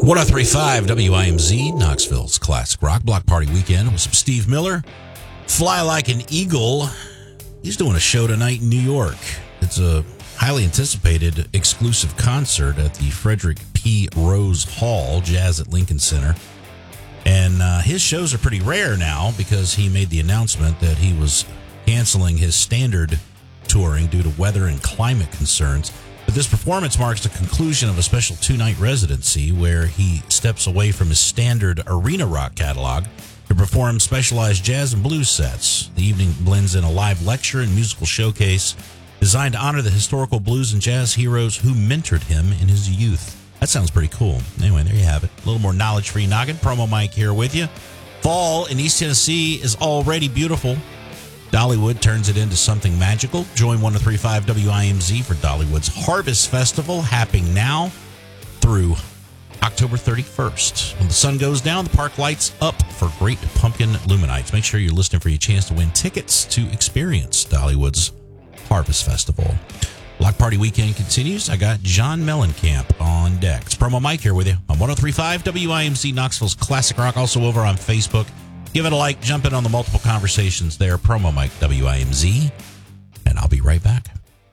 103.5 WIMZ, Knoxville's classic rock block party weekend with some Steve Miller. Fly Like an Eagle. He's doing a show tonight in New York. It's a highly anticipated exclusive concert at the Frederick P. Rose Hall, Jazz at Lincoln Center. And his shows are pretty rare now because he made the announcement that he was canceling his standard touring due to weather and climate concerns. But this performance marks the conclusion of a special two-night residency where he steps away from his standard arena rock catalog to perform specialized jazz and blues sets. The evening blends in a live lecture and musical showcase designed to honor the historical blues and jazz heroes who mentored him in his youth. That sounds pretty cool. Anyway, there you have it. A little more knowledge for you noggin. Promo Mike here with you. Fall in East Tennessee is already beautiful. Dollywood turns it into something magical. Join 103.5 WIMZ for Dollywood's Harvest Festival, happening now through October 31st. When the sun goes down, the park lights up for Great Pumpkin Luminites. Make sure you're listening for your chance to win tickets to experience Dollywood's Harvest Festival. Block Party Weekend continues. I got John Mellencamp on deck. It's Promo Mike here with you on 103.5 WIMZ, Knoxville's classic rock, also over on Facebook. Give it a like, jump in on the multiple conversations there. Promo Mike WIMZ, and I'll be right back.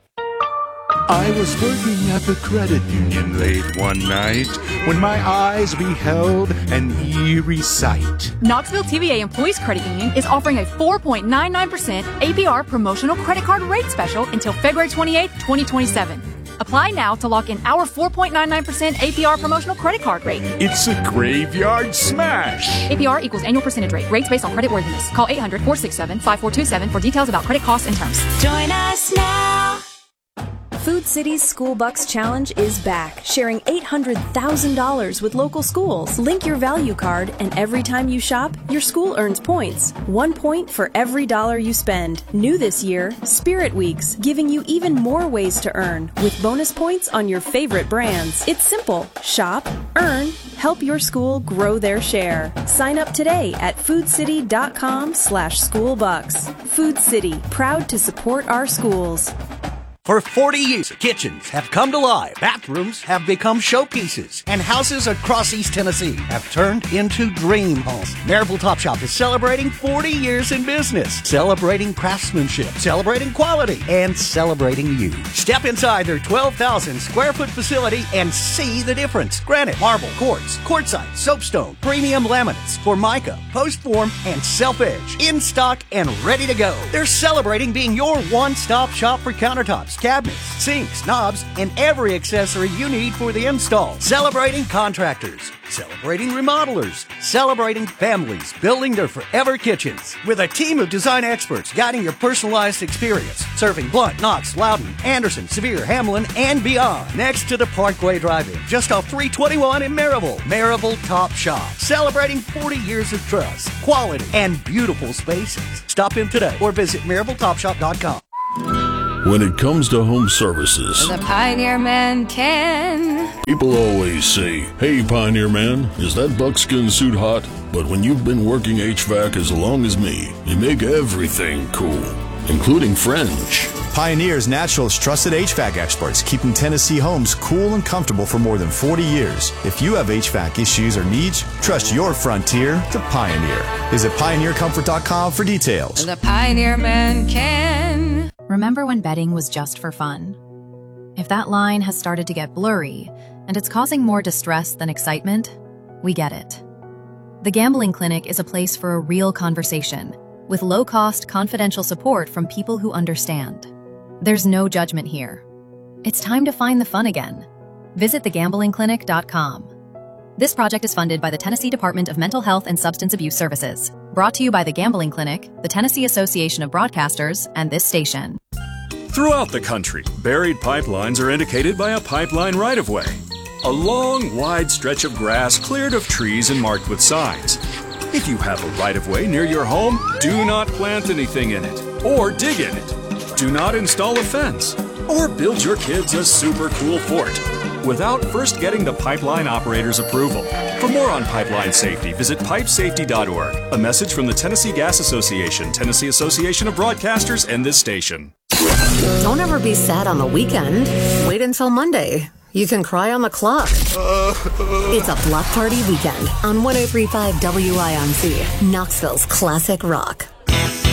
I was working at the credit union late one night when my eyes beheld an eerie sight. Knoxville TVA Employees Credit Union is offering a 4.99% APR promotional credit card rate special until February 28, 2027. Apply now to lock in our 4.99% APR promotional credit card rate. It's a graveyard smash. APR equals annual percentage rate. Rates based on credit worthiness. Call 800-467-5427 for details about credit costs and terms. Join us now. Food City's School Bucks Challenge is back, sharing $800,000 with local schools. Link your value card, and every time you shop, your school earns points. 1 point for every dollar you spend. New this year, Spirit Weeks, giving you even more ways to earn, with bonus points on your favorite brands. It's simple. Shop, earn, help your school grow their share. Sign up today at foodcity.com/schoolbucks. Food City, proud to support our schools. For 40 years, kitchens have come to life, bathrooms have become showpieces, and houses across East Tennessee have turned into dream homes. Maryville Top Shop is celebrating 40 years in business, celebrating craftsmanship, celebrating quality, and celebrating you. Step inside their 12,000 square foot facility and see the difference. Granite, marble, quartz, quartzite, soapstone, premium laminates, Formica, post form, and self-edge. In stock and ready to go. They're celebrating being your one-stop shop for countertops, cabinets, sinks, knobs, and every accessory you need for the install. Celebrating contractors, celebrating remodelers, celebrating families building their forever kitchens. With a team of design experts guiding your personalized experience, serving Blount, Knox, Loudon, Anderson, Sevier, Hamlin, and beyond. Next to the Parkway Drive-In, just off 321 in Maryville. Maryville Top Shop, celebrating 40 years of trust, quality, and beautiful spaces. Stop in today or visit MaryvilleTopShop.com. When it comes to home services, The Pioneer Man can. people always say, "Hey, Pioneer Man, is that buckskin suit hot?" But when you've been working HVAC as long as me, you make everything cool, including French. Pioneer's Natural's trusted HVAC experts, keeping Tennessee homes cool and comfortable for more than 40 years. If you have HVAC issues or needs, trust your frontier to Pioneer. Visit pioneercomfort.com for details. The Pioneer Man can. Remember when betting was just for fun? If that line has started to get blurry and it's causing more distress than excitement, we get it. The Gambling Clinic is a place for a real conversation with low-cost, confidential support from people who understand. There's no judgment here. It's time to find the fun again. Visit thegamblingclinic.com. This project is funded by the Tennessee Department of Mental Health and Substance Abuse Services. Brought to you by the Gambling Clinic, the Tennessee Association of Broadcasters, and this station. Throughout the country, buried pipelines are indicated by a pipeline right-of-way. A long, wide stretch of grass cleared of trees and marked with signs. If you have a right-of-way near your home, do not plant anything in it or dig in it. Do not install a fence or build your kids a super cool fort without first getting the pipeline operator's approval. For more on pipeline safety, visit pipesafety.org. A message from the Tennessee Gas Association, Tennessee Association of Broadcasters, and this station. Don't ever be sad on the weekend. Wait until Monday. you can cry on the clock. It's a block party weekend on 103.5 WIMC, Knoxville's classic rock.